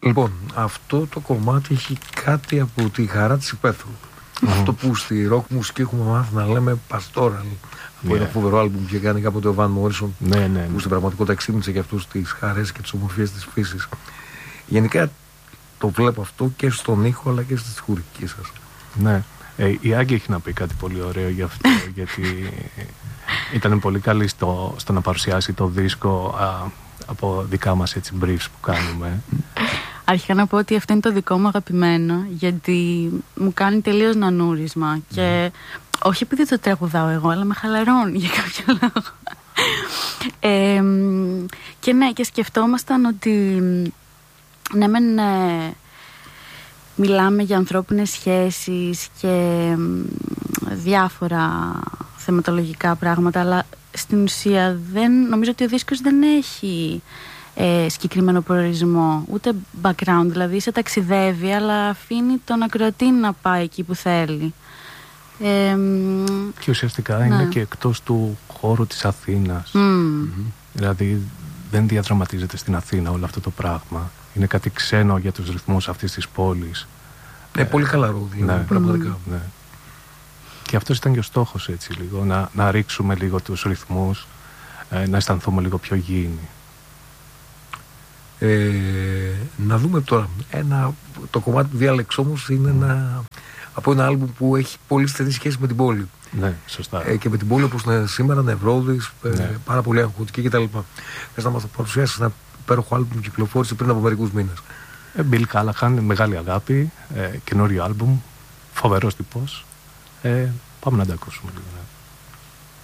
Λοιπόν, αυτό το κομμάτι έχει κάτι από τη χαρά της υπαίθρου. Αυτό που στη rock μουσική έχουμε μάθει να λέμε pastoral. Από ένα φοβερό άλμπουμ που είχε κάνει κάποτε ο Βαν Μόρισον, που στην πραγματικότητα εξήμνησε και αυτούς τις χαρές και τις ομορφιές της φύσης. Γενικά το βλέπω αυτό και στον ήχο αλλά και στη χουρική σας. Ναι. Η Άγκη έχει να πει κάτι πολύ ωραίο γι' αυτό, γιατί ήταν πολύ καλή στο να παρουσιάσει το δίσκο από δικά μας έτσι briefs που κάνουμε. Αρχικά να πω ότι αυτό είναι το δικό μου αγαπημένο, γιατί μου κάνει τελείως νανούρισμα και όχι επειδή το τραγουδάω εγώ, αλλά με χαλαρώνει για κάποιο λόγο. Και ναι, και σκεφτόμασταν ότι ναι μεν μιλάμε για ανθρώπινες σχέσεις και διάφορα θεματολογικά πράγματα, αλλά στην ουσία νομίζω ότι ο δίσκος δεν έχει συγκεκριμένο προορισμό, ούτε background, δηλαδή σε ταξιδεύει αλλά αφήνει τον ακροατή να πάει εκεί που θέλει. Και ουσιαστικά είναι και εκτός του χώρου της Αθήνας. Δηλαδή δεν διαδραματίζεται στην Αθήνα όλο αυτό το πράγμα. Είναι κάτι ξένο για τους ρυθμούς αυτής της πόλης. Πολύ χαλαρό, πραγματικά. Ναι. Και αυτός ήταν και ο στόχος, έτσι λίγο, να ρίξουμε λίγο τους ρυθμούς, να αισθανθούμε λίγο πιο γήινοι. Να δούμε τώρα. Το κομμάτι που διάλεξε όμως είναι από ένα άλμπουμ που έχει πολύ στενή σχέση με την πόλη. Ναι, σωστά. Και με την πόλη όπως είναι σήμερα, νευρώδης, πάρα πολύ αγχωτική κτλ. Θες να μας το παρουσιάσεις ένα υπέροχο άλμπουμ που κυκλοφόρησε πριν από μερικούς μήνες? Bill Callahan, μεγάλη αγάπη, καινούριο άλμπουμ, φοβερός τυπός. Πάμε να τα ακούσουμε λίγο.